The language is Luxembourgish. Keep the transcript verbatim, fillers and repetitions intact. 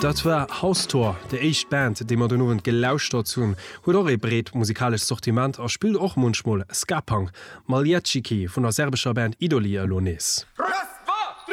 Dat war Haustor, de echt Band, de man den nowen gelauscht zun, huet or e breet musikalisch Sortiment a spielt och munschmoll Skapang, Maljetschiki vun der serbescher Band Idolia Lones.